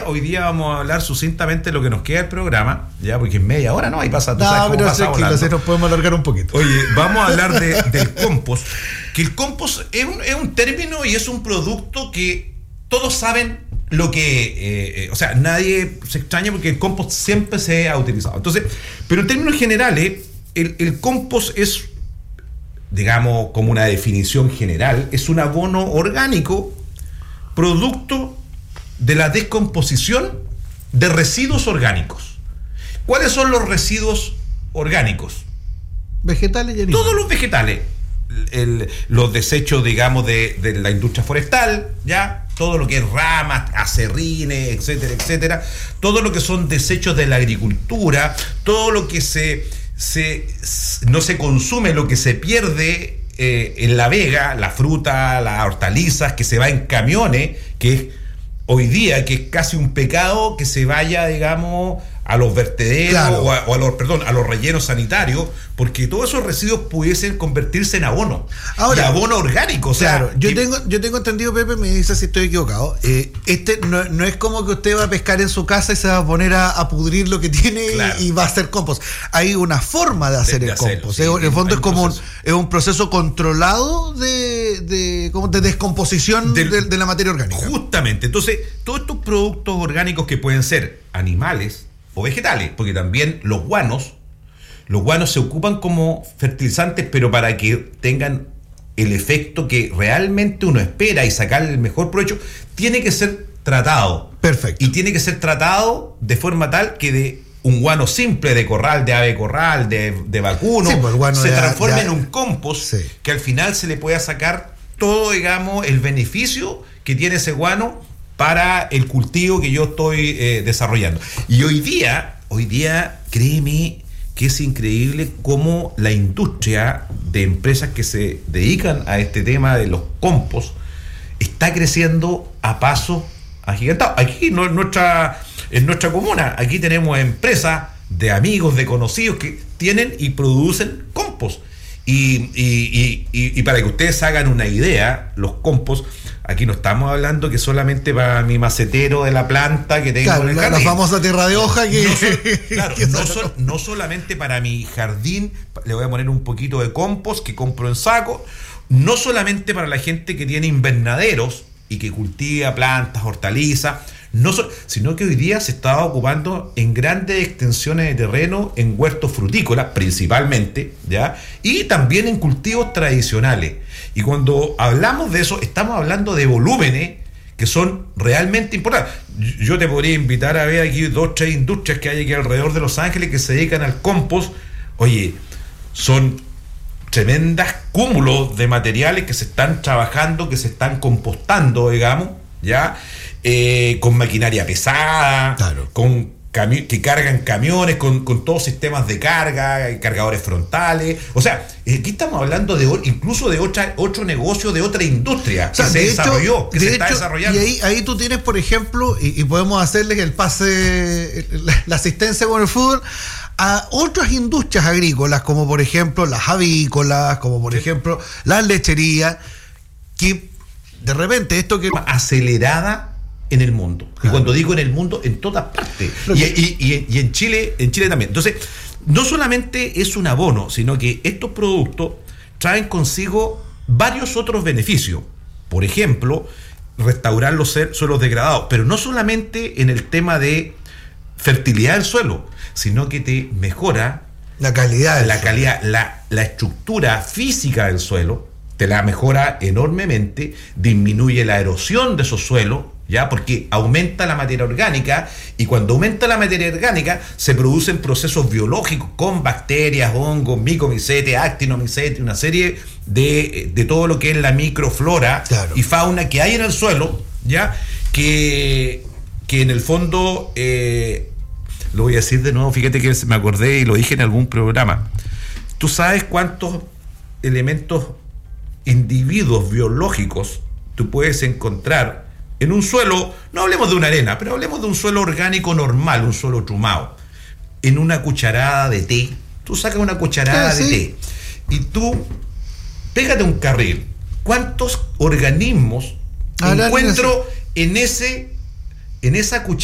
hoy día vamos a hablar sucintamente de lo que nos queda del programa, ya, porque en media hora, ¿no? Ahí pasa, tú no, sabes cómo pero pasa volando. así nos podemos alargar un poquito. Oye, vamos a hablar del compost, que el compost es un término y es un producto que todos saben lo que, o sea, nadie se extraña porque el compost siempre se ha utilizado. Entonces, pero en términos generales, el compost es, digamos, como una definición general, es un abono orgánico producto de la descomposición de residuos orgánicos. ¿Cuáles son los residuos orgánicos? Vegetales y animales. Todos los vegetales. Los desechos, digamos, de la industria forestal, ¿ya? Todo lo que es ramas, acerrines, etcétera, etcétera. Todo lo que son desechos de la agricultura, todo lo que no se consume, lo que se pierde en la vega, la fruta, las hortalizas, que se va en camiones, que es hoy día, que es casi un pecado que se vaya, digamos, a los vertederos, claro, a los rellenos sanitarios, porque todos esos residuos pudiesen convertirse en abono. Ahora, y abono orgánico. O sea, claro, yo tengo entendido, Pepe, me dice si estoy equivocado. No es como que usted va a pescar en su casa y se va a poner a pudrir lo que tiene, claro, y va a hacer compost. Hay una forma de hacer el compost. Sí, en el fondo es como un proceso controlado de descomposición de la materia orgánica. Justamente. Entonces, todos estos productos orgánicos que pueden ser animales o vegetales, porque también los guanos se ocupan como fertilizantes, pero para que tengan el efecto que realmente uno espera y sacar el mejor provecho, tiene que ser tratado. Perfecto. Y tiene que ser tratado de forma tal que de un guano simple de corral, de ave corral, de vacuno, sí, pues se transforme en un compost, sí, que al final se le pueda sacar todo, digamos, el beneficio que tiene ese guano para el cultivo que yo estoy desarrollando. Y hoy día, créeme que es increíble cómo la industria de empresas que se dedican a este tema de los compost está creciendo a pasos agigantados. Aquí en nuestra comuna, aquí tenemos empresas de amigos, de conocidos que tienen y producen compost. Y para que ustedes hagan una idea, los compost, aquí no estamos hablando que solamente para mi macetero de la planta que tengo, claro, en el jardín. La famosa tierra de hoja que... No solamente para mi jardín, le voy a poner un poquito de compost que compro en saco, no solamente para la gente que tiene invernaderos y que cultiva plantas, hortalizas, sino que hoy día se está ocupando en grandes extensiones de terreno, en huertos frutícolas principalmente, ¿ya? Y también en cultivos tradicionales. Y cuando hablamos de eso, estamos hablando de volúmenes que son realmente importantes. Yo te podría invitar a ver aquí 2 o 3 industrias que hay aquí alrededor de Los Ángeles que se dedican al compost. Oye, son tremendas cúmulos de materiales que se están trabajando, que se están compostando, digamos, ¿ya? Con maquinaria pesada, claro, que cargan camiones, con todos sistemas de carga, cargadores frontales. O sea, aquí estamos hablando incluso de otro negocio, de otra industria que se desarrolló, que se está desarrollando. Y ahí tú tienes, por ejemplo, y podemos hacerles el pase, la asistencia con el fútbol, a otras industrias agrícolas, como por ejemplo las avícolas, como por ejemplo las lecherías, que de repente esto que... acelerada en el mundo. Claro. Y cuando digo en el mundo, en todas partes. Y en Chile también. Entonces, no solamente es un abono, sino que estos productos traen consigo varios otros beneficios. Por ejemplo, restaurar los suelos degradados, pero no solamente en el tema de fertilidad del suelo, sino que te mejora la calidad, la estructura física del suelo, te la mejora enormemente, disminuye la erosión de esos suelos, ¿ya? Porque aumenta la materia orgánica, y cuando aumenta la materia orgánica se producen procesos biológicos con bacterias, hongos, micomicetes, actinomicetes, una serie de todo lo que es la microflora, claro, y fauna que hay en el suelo, ¿ya? Que en el fondo, lo voy a decir de nuevo, fíjate que me acordé y lo dije en algún programa. ¿Tú sabes cuántos elementos, individuos biológicos tú puedes encontrar en un suelo? No hablemos de una arena, pero hablemos de un suelo orgánico normal, un suelo trumado. En una cucharada de té, tú sacas una cucharada de té y tú pégate un carril. ¿Cuántos organismos encuentro en esa cucharada